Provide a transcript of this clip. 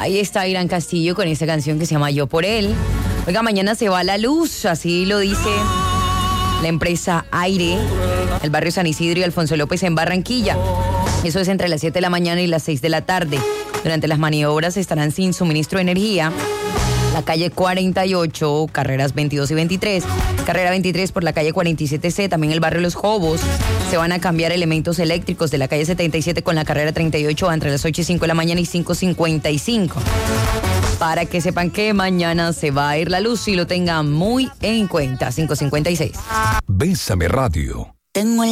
Ahí está Irán Castillo con esta canción que se llama Yo por él. Oiga, mañana se va la luz, así lo dice la empresa Aire, el barrio San Isidro y Alfonso López en Barranquilla. Eso es entre las 7 de la mañana y las 6 de la tarde. Durante las maniobras estarán sin suministro de energía la calle 48, carreras 22 y 23, carrera 23 por la calle 47C, también el barrio Los Jobos. Se van a cambiar elementos eléctricos de la calle 77 con la carrera 38 entre las 8 y 5 de la mañana y 5:55. Para que sepan que mañana se va a ir la luz y lo tengan muy en cuenta. 5:56. Bésame Radio. Tengo